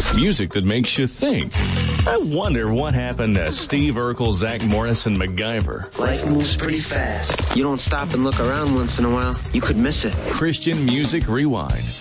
Music that makes you think. I wonder what happened to Steve Urkel, Zach Morris, and MacGyver. Life moves pretty fast. You don't stop and look around once in a while, you could miss it. Christian Music Rewind.